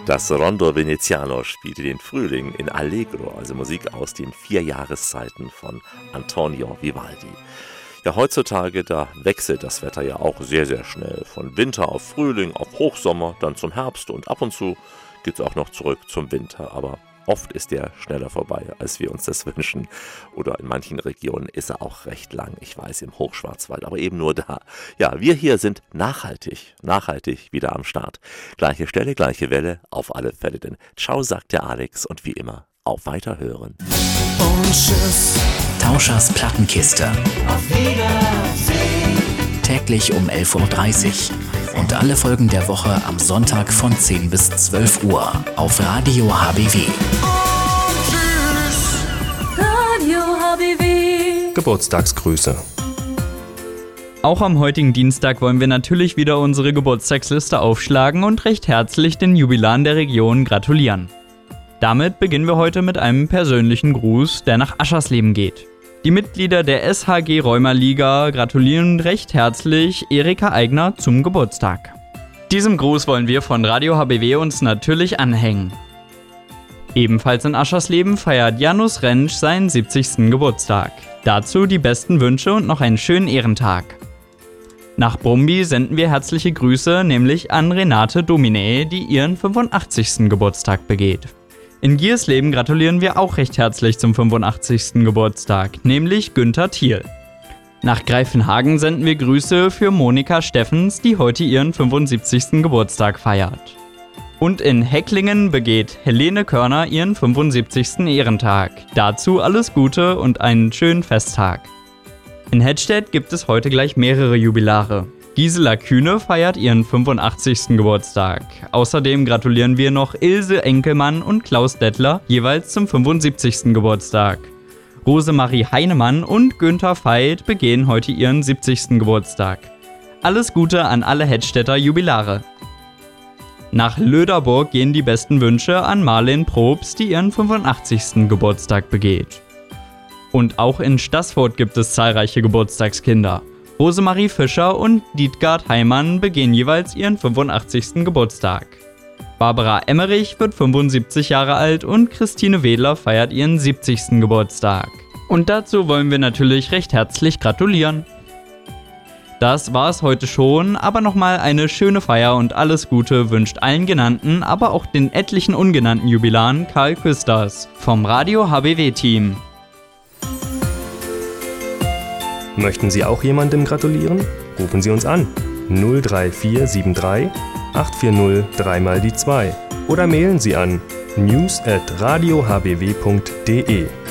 Das Rondo Veneziano spielte den Frühling in Allegro, also Musik aus den 4 Jahreszeiten von Antonio Vivaldi. Ja, heutzutage, da wechselt das Wetter ja auch sehr, sehr schnell. Von Winter auf Frühling, auf Hochsommer, dann zum Herbst und ab und zu geht es auch noch zurück zum Winter. Aber oft ist der schneller vorbei, als wir uns das wünschen. Oder in manchen Regionen ist er auch recht lang. Ich weiß, im Hochschwarzwald, aber eben nur da. Ja, wir hier sind nachhaltig wieder am Start. Gleiche Stelle, gleiche Welle, auf alle Fälle. Denn ciao, sagt der Alex und wie immer, auf Weiterhören. Und tschüss. Tauschers Plattenkiste. Auf Wiedersehen. Täglich um 11.30 Uhr. Und alle Folgen der Woche am Sonntag von 10 bis 12 Uhr auf Radio HBW. Und tschüss. Radio HBW. Geburtstagsgrüße. Auch am heutigen Dienstag wollen wir natürlich wieder unsere Geburtstagsliste aufschlagen und recht herzlich den Jubilaren der Region gratulieren. Damit beginnen wir heute mit einem persönlichen Gruß, der nach Aschersleben geht. Die Mitglieder der SHG Rheuma-Liga gratulieren recht herzlich Erika Eigner zum Geburtstag. Diesem Gruß wollen wir von Radio HBW uns natürlich anhängen. Ebenfalls in Aschersleben feiert Janus Rentsch seinen 70. Geburtstag. Dazu die besten Wünsche und noch einen schönen Ehrentag. Nach Brumby senden wir herzliche Grüße, nämlich an Renate Domine, die ihren 85. Geburtstag begeht. In Giersleben gratulieren wir auch recht herzlich zum 85. Geburtstag, nämlich Günther Thiel. Nach Greifenhagen senden wir Grüße für Monika Steffens, die heute ihren 75. Geburtstag feiert. Und in Hecklingen begeht Helene Körner ihren 75. Ehrentag. Dazu alles Gute und einen schönen Festtag. In Hettstedt gibt es heute gleich mehrere Jubilare. Gisela Kühne feiert ihren 85. Geburtstag. Außerdem gratulieren wir noch Ilse Enkelmann und Klaus Dettler jeweils zum 75. Geburtstag. Rosemarie Heinemann und Günther Veit begehen heute ihren 70. Geburtstag. Alles Gute an alle Hettstedter Jubilare. Nach Löderburg gehen die besten Wünsche an Marlen Probst, die ihren 85. Geburtstag begeht. Und auch in Staßfurt gibt es zahlreiche Geburtstagskinder. Rosemarie Fischer und Dietgard Heimann begehen jeweils ihren 85. Geburtstag. Barbara Emmerich wird 75 Jahre alt und Christine Wedler feiert ihren 70. Geburtstag. Und dazu wollen wir natürlich recht herzlich gratulieren. Das war's heute schon, aber nochmal eine schöne Feier und alles Gute wünscht allen genannten, aber auch den etlichen ungenannten Jubilaren Karl Küsters vom Radio HBW-Team. Möchten Sie auch jemandem gratulieren? Rufen Sie uns an 03473 840 3x2 oder mailen Sie an news@radiohbw.de.